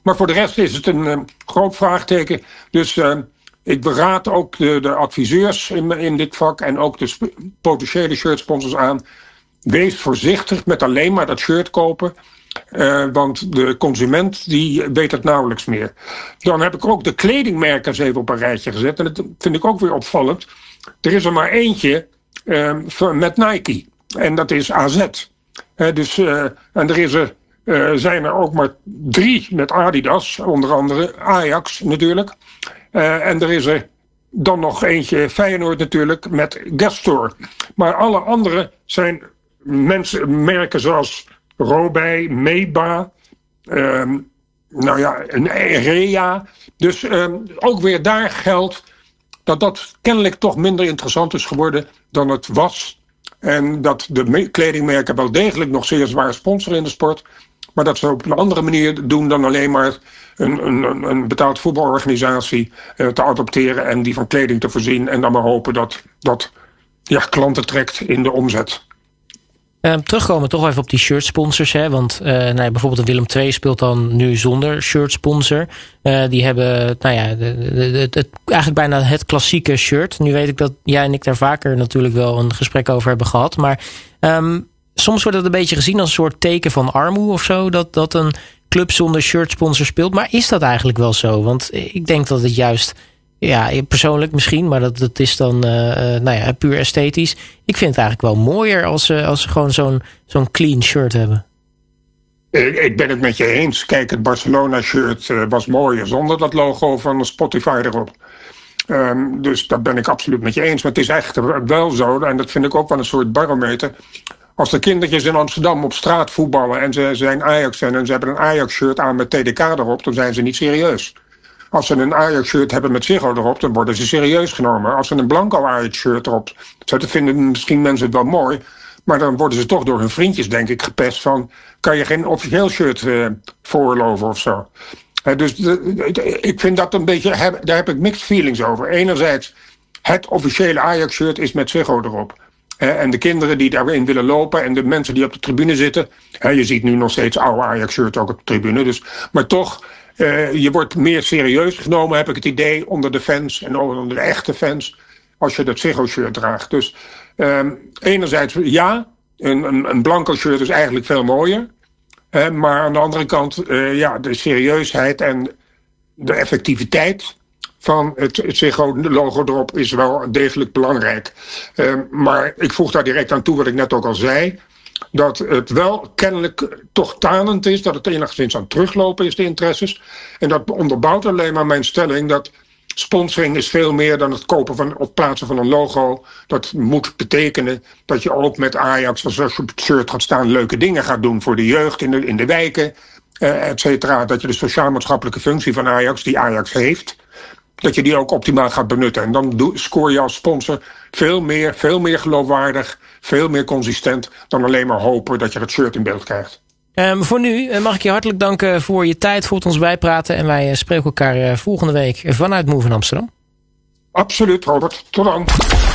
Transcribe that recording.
Maar voor de rest is het een groot vraagteken. Dus ik beraad ook de adviseurs in dit vak en ook de potentiële shirtsponsors aan. Wees voorzichtig met alleen maar dat shirt kopen. Want de consument die weet het nauwelijks meer. Dan heb ik ook de kledingmerken even op een rijtje gezet. En dat vind ik ook weer opvallend. Er is er maar eentje met Nike. En dat is AZ. En zijn er ook maar 3 met Adidas. Onder andere Ajax natuurlijk. En er is er dan nog eentje, Feyenoord natuurlijk, met Gestor. Maar alle andere zijn merken zoals Robij, Meba, Rea. Dus ook weer daar geldt dat kennelijk toch minder interessant is geworden dan het was. En dat de kledingmerken wel degelijk nog zeer zwaar sponsoren in de sport. Maar dat ze op een andere manier doen dan alleen maar een betaald voetbalorganisatie te adopteren en die van kleding te voorzien. En dan maar hopen dat klanten trekt in de omzet. Terugkomen toch even op die shirtsponsors. Hè? Want bijvoorbeeld de Willem II speelt dan nu zonder shirtsponsor. Die hebben eigenlijk bijna het klassieke shirt. Nu weet ik dat jij en ik daar vaker natuurlijk wel een gesprek over hebben gehad. Maar soms wordt het een beetje gezien als een soort teken van armoede of zo. Dat een club zonder shirtsponsor speelt. Maar is dat eigenlijk wel zo? Want ik denk dat het juist... Ja, persoonlijk misschien, maar dat is dan puur esthetisch. Ik vind het eigenlijk wel mooier als ze gewoon zo'n clean shirt hebben. Ik ben het met je eens. Kijk, het Barcelona-shirt was mooier zonder dat logo van Spotify erop. Dus dat ben ik absoluut met je eens. Maar het is eigenlijk wel zo, en dat vind ik ook wel een soort barometer. Als de kindertjes in Amsterdam op straat voetballen en ze zijn Ajax-fan en ze hebben een Ajax-shirt aan met TDK erop, dan zijn ze niet serieus. Als ze een Ajax-shirt hebben met Ziggo erop, dan worden ze serieus genomen. Als ze een blanco Ajax-shirt erop zetten, vinden misschien mensen het wel mooi. Maar dan worden ze toch door hun vriendjes, denk ik, gepest van... kan je geen officieel shirt voorloven of zo. Dus ik vind dat een beetje... daar heb ik mixed feelings over. Enerzijds, het officiële Ajax-shirt is met Ziggo erop. En de kinderen die daarin willen lopen en de mensen die op de tribune zitten... je ziet nu nog steeds oude Ajax-shirt ook op de tribune. Dus, maar toch... je wordt meer serieus genomen, heb ik het idee, onder de fans en onder de echte fans, als je dat Ziggo-shirt draagt. Dus enerzijds ja, een blanco shirt is eigenlijk veel mooier. Maar aan de andere kant, de serieusheid en de effectiviteit van het Ziggo-logo erop is wel degelijk belangrijk. Maar ik voeg daar direct aan toe wat ik net ook al zei. Dat het wel kennelijk toch tanend is, dat het enigszins aan het teruglopen is, de interesses. En dat onderbouwt alleen maar mijn stelling dat sponsoring is veel meer dan het kopen of plaatsen van een logo. Dat moet betekenen dat je ook met Ajax, als je op het shirt gaat staan, leuke dingen gaat doen voor de jeugd in de wijken, et cetera. Dat je de sociaal-maatschappelijke functie van Ajax, die Ajax heeft, dat je die ook optimaal gaat benutten. En dan scoor je als sponsor veel meer geloofwaardig, veel meer consistent dan alleen maar hopen dat je het shirt in beeld krijgt. Voor nu mag ik je hartelijk danken voor je tijd, voor het ons bijpraten. En wij spreken elkaar volgende week vanuit Move in Amsterdam. Absoluut, Robert. Tot dan.